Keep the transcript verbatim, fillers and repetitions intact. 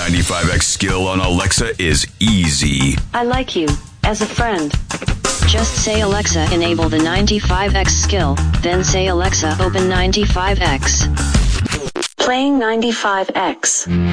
ninety-five X skill on Alexa is easy. I like you as a friend. Just say Alexa enable the ninety-five X skill, then say Alexa open ninety-five X. Playing ninety-five X.